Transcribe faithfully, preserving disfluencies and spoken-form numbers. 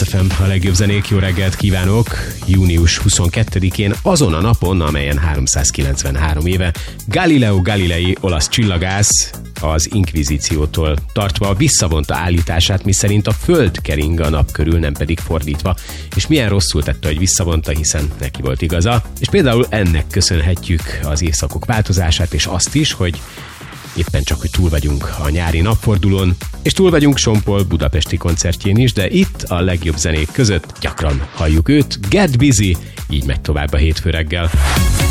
Last ef em, a legjobb zenék, jó reggelt kívánok! június huszonkettedikén, azon a napon, amelyen háromszázkilencvenhárom éve Galileo Galilei olasz csillagász az inkvizíciótól tartva visszavonta állítását, miszerint a Föld kering a nap körül, nem pedig fordítva. És milyen rosszul tette, hogy visszavonta, hiszen neki volt igaza. És például ennek köszönhetjük az évszakok változását, és azt is, hogy éppen csak, hogy túl vagyunk a nyári napfordulón, és túl vagyunk Sean Paul budapesti koncertjén is, de itt a legjobb zenék között gyakran halljuk őt. Get Busy, így megy tovább a hétfő reggel.